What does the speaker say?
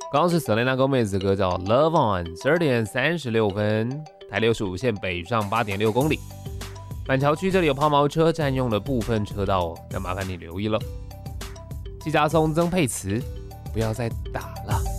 刚刚是 Selena Gomez 的歌叫 Love On，12点36分，台65线北上8.6公里。板桥区这里有抛锚车占用了部分车道哦，那麻烦你留意了。季家松曾沛慈，不要再打了。